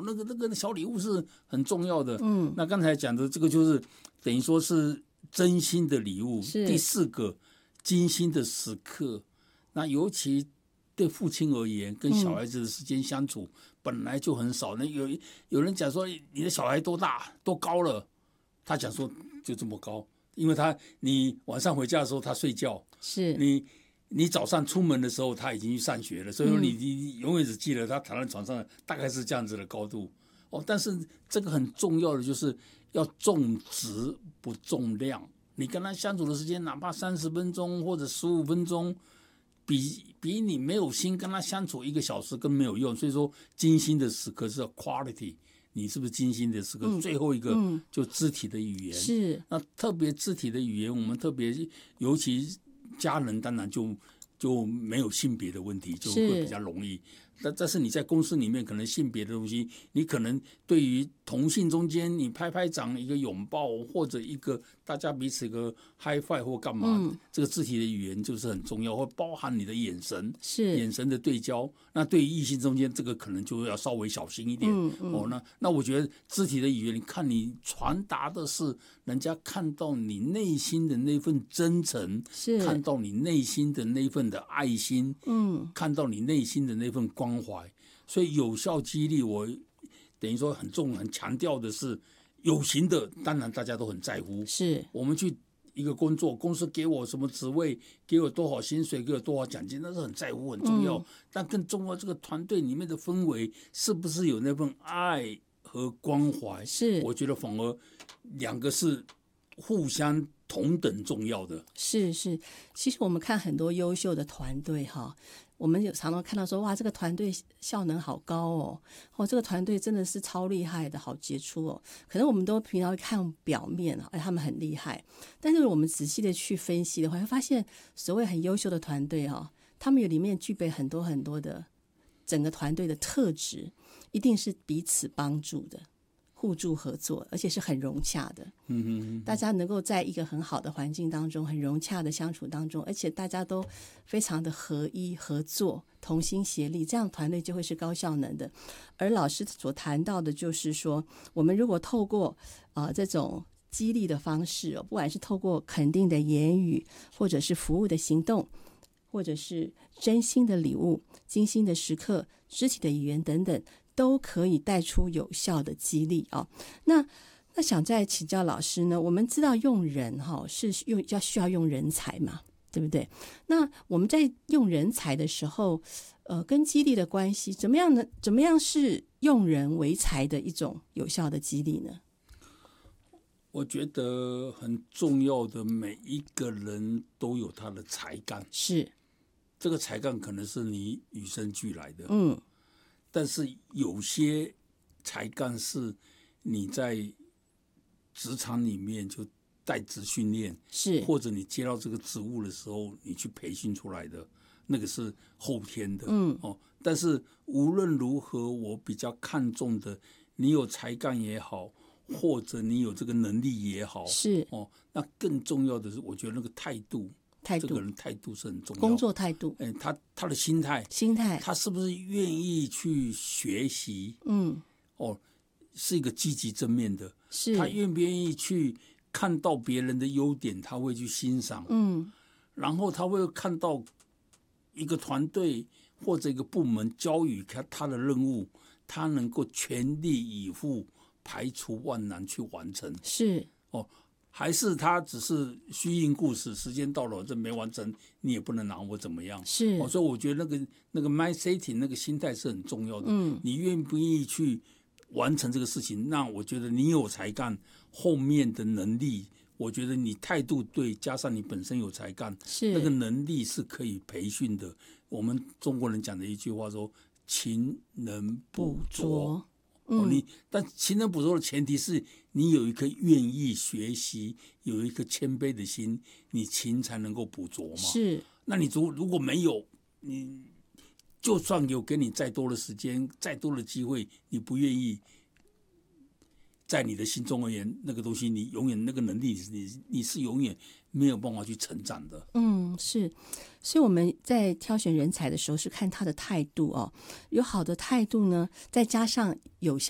那个小礼物是很重要的。那刚才讲的这个就是等于说是真心的礼物。第4个，精心的时刻。那尤其对父亲而言，跟小孩子的时间相处本来就很少。那有人讲说你的小孩多大多高了，他讲说就这么高，因为你晚上回家的时候他睡觉， 是你早上出门的时候他已经去上学了，所以说你永远只记得他躺在床上大概是这样子的高度。但是这个很重要的就是要重质不重量。你跟他相处的时间哪怕30分钟或者15分钟，比你没有心跟他相处1个小时更没有用。所以说精心的时刻是 quality， 你是不是精心的时刻？最后一个就肢体的语言。 是， 那特别肢体的语言，我们特别尤其家人当然就没有性别的问题，就会比较容易。但是你在公司里面可能性别的东西，你可能对于同性中间你拍拍掌一个拥抱，或者一个大家彼此一个 high five 或干嘛，这个肢体的语言就是很重要，会包含你的眼神，眼神的对焦。那对于异性中间这个可能就要稍微小心一点。那我觉得肢体的语言，你看你传达的是人家看到你内心的那份真诚，看到你内心的那份的爱心，看到你内心的那份关怀。所以有效激励，我等于说很强调的是有形的，当然大家都很在乎。 是我们去一个工作，公司给我什么职位，给我多少薪水，给我多少奖金，那是很在乎很重要。但更重要，这个团队里面的氛围是不是有那份爱和关怀？ 是， 我觉得反而2个是互相同等重要的。 是，其实我们看很多优秀的团队我们有常常看到说，哇，这个团队效能好高哦，这个团队真的是超厉害的，好杰出哦。可能我们都平常会看表面他们很厉害，但是我们仔细的去分析的话，会发现所谓很优秀的团队他们里面具备很多很多的整个团队的特质，一定是彼此帮助的，互助合作，而且是很融洽的。大家能够在一个很好的环境当中，很融洽的相处当中，而且大家都非常的合一合作，同心协力，这样团队就会是高效能的。而老师所谈到的就是说，我们如果透过这种激励的方式不管是透过肯定的言语，或者是服务的行动，或者是真心的礼物、精心的时刻、肢体的语言等等，都可以带出有效的激励那想再请教老师呢，我们知道用人是需要用人才嘛，对不对？那我们在用人才的时候跟激励的关系怎么样是用人为才的一种有效的激励呢？ 我觉得很重要的，每一个人都有他的才干， 是这个才干可能是你与生俱来的，但是有些才干是你在职场里面就在职训练， 是或者你接到这个职务的时候你去培训出来的，那个是后天的。但是无论如何，我比较看重的，你有才干也好，或者你有这个能力也好， 是那更重要的是，我觉得那个态度，这个人态度是很重要， 工作态度， 他的心态，他是不是愿意去学习？是一个积极正面的， 是他愿不愿意去看到别人的优点，他会去欣赏，然后他会看到一个团队或者一个部门交予他的任务，他能够全力以赴，排除万难去完成。 是还是他只是虚应故事，时间到了这没完成，你也不能拿我怎么样。 是所以我觉得那个 mindset 那个心态是很重要的。你愿不愿意去完成这个事情？那我觉得你有才干，后面的能力，我觉得你态度对，加上你本身有才干，那个能力是可以培训的。我们中国人讲的一句话说，勤能补拙。但勤能补拙的前提是你有一颗愿意学习，有一颗谦卑的心，你勤才能够补拙嘛。 是， 那你如果没有，你就算有给你再多的时间，再多的机会，你不愿意，在你的心中而言，那个东西你永远那个能力你是永远没有办法去成长的。 是，所以我们在挑选人才的时候是看他的态度有好的态度呢，再加上有效